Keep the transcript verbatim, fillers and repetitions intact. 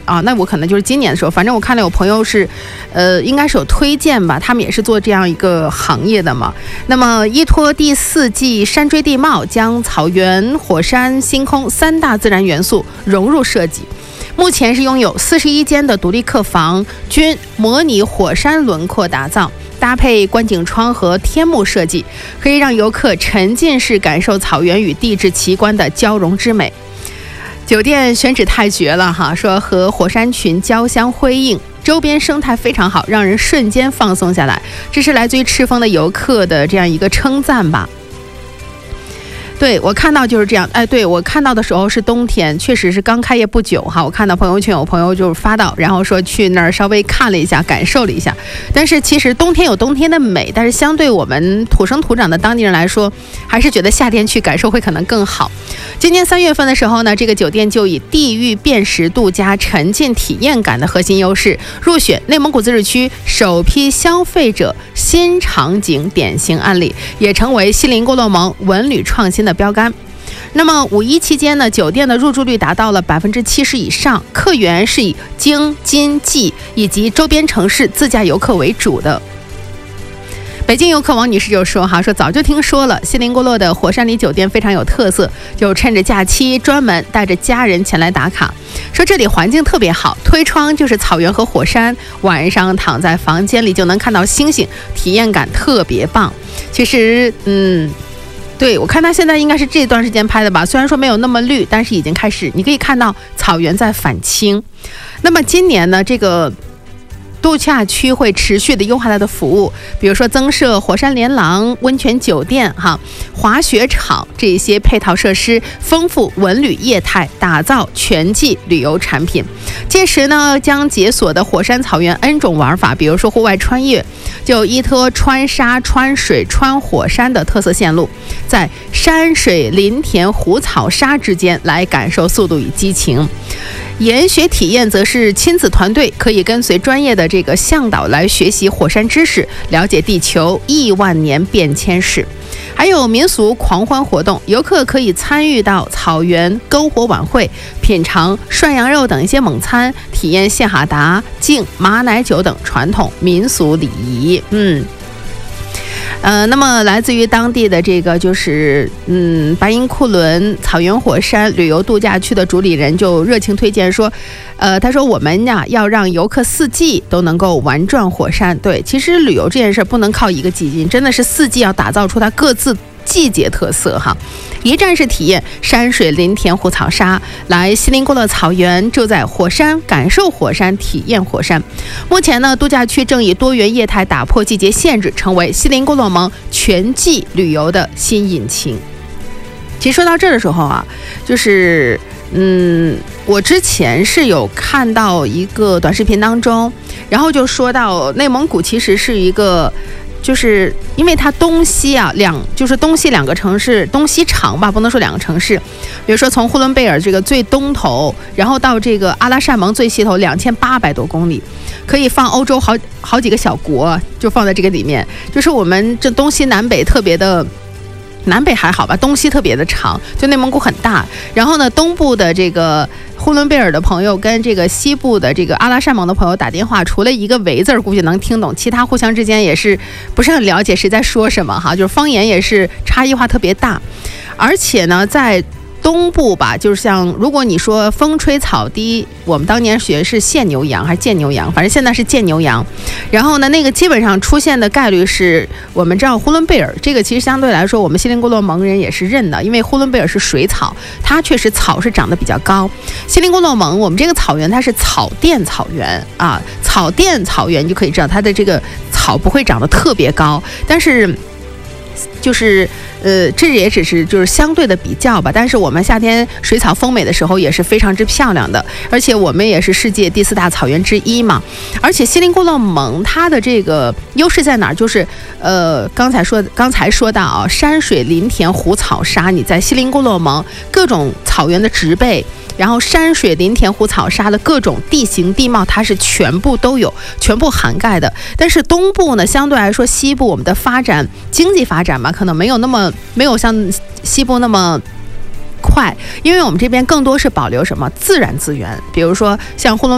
啊，那我可能就是今年的时候，反正我看到有朋友是，呃，应该是有推荐吧，他们也是做这样一个行业的嘛。那么依托第四季山锥地貌，将草原、火山、星空三大自然元素融入设计。目前是拥有四十一间的独立客房，均模拟火山轮廓打造，搭配观景窗和天幕设计，可以让游客沉浸式感受草原与地质奇观的交融之美。酒店选址太绝了哈，说和火山群交相辉映，周边生态非常好，让人瞬间放松下来。这是来自于赤峰的游客的这样一个称赞吧。对，我看到就是这样，哎，对，我看到的时候是冬天，确实是刚开业不久哈。我看到朋友圈有朋友就是发到，然后说去那儿稍微看了一下，感受了一下。但是其实冬天有冬天的美，但是相对我们土生土长的当地人来说，还是觉得夏天去感受会可能更好。今年三月份的时候呢，这个酒店就以地域辨识度加沉浸体验感的核心优势，入选内蒙古自治区首批消费者新场景典型案例，也成为锡林郭勒盟文旅创新的标杆。那么五一期间呢，酒店的入住率达到了百分之七十以上，客源是以京、津、冀以及周边城市自驾游客为主的。北京游客王女士就说哈，说早就听说了锡林郭勒的火山里酒店非常有特色，就趁着假期专门带着家人前来打卡，说这里环境特别好，推窗就是草原和火山，晚上躺在房间里就能看到星星，体验感特别棒。其实嗯对，我看他现在应该是这段时间拍的吧，虽然说没有那么绿，但是已经开始你可以看到草原在返青。那么今年呢，这个度假区会持续的优化它的服务，比如说增设火山连廊、温泉酒店、哈滑雪场这些配套设施，丰富文旅业态，打造全季旅游产品。届时呢，将解锁的火山草原 N 种玩法，比如说户外穿越，就依托穿沙、穿水、穿火山的特色线路，在山水林田湖草沙之间来感受速度与激情。研学体验则是亲子团队可以跟随专业的这个向导来学习火山知识，了解地球亿万年变迁史。还有民俗狂欢活动，游客可以参与到草原篝火晚会，品尝涮羊肉等一些猛餐，体验谢哈达、敬马奶酒等传统民俗礼仪。嗯。呃，那么来自于当地的这个就是嗯白银库伦草原火山旅游度假区的主理人就热情推荐说，呃，他说我们呀要让游客四季都能够玩转火山。对，其实旅游这件事不能靠一个季节，真的是四季要打造出它各自季节特色哈，一站式体验山水林田湖草沙，来锡林郭勒草原，住在火山，感受火山，体验火山。目前呢，度假区正以多元业态打破季节限制，成为锡林郭勒盟全季旅游的新引擎。其实说到这儿的时候啊，就是嗯，我之前是有看到一个短视频当中，然后就说到内蒙古其实是一个。就是因为它东西啊两就是东西两个城市东西长吧，不能说两个城市，比如说从呼伦贝尔这个最东头，然后到这个阿拉善盟最西头两千八百多公里，可以放欧洲好好几个小国，就放在这个里面。就是我们这东西南北特别的。南北还好吧，东西特别的长，就内蒙古很大。然后呢，东部的这个呼伦贝尔的朋友跟这个西部的这个阿拉善盟的朋友打电话，除了一个维字儿估计能听懂，其他互相之间也是不是很了解谁在说什么哈，就是方言也是差异化特别大。而且呢，在东部吧，就是像如果你说风吹草低，我们当年学是现牛羊还是见牛羊，反正现在是见牛羊。然后呢，那个基本上出现的概率是我们知道呼伦贝尔这个其实相对来说我们锡林郭勒盟人也是认的，因为呼伦贝尔是水草，它确实草是长得比较高。锡林郭勒盟我们这个草原它是草甸草原啊，草甸草原就可以知道它的这个草不会长得特别高，但是就是呃，这也只是就是相对的比较吧。但是我们夏天水草丰美的时候也是非常之漂亮的，而且我们也是世界第四大草原之一嘛。而且锡林郭勒盟它的这个优势在哪儿？就是呃，刚才说刚才说到啊，山水林田湖草沙，你在锡林郭勒盟各种草原的植被。然后山水林田湖草沙的各种地形地貌，它是全部都有，全部涵盖的。但是东部呢，相对来说西部我们的发展经济发展吧，可能没有那么没有像西部那么快，因为我们这边更多是保留什么自然资源，比如说像呼伦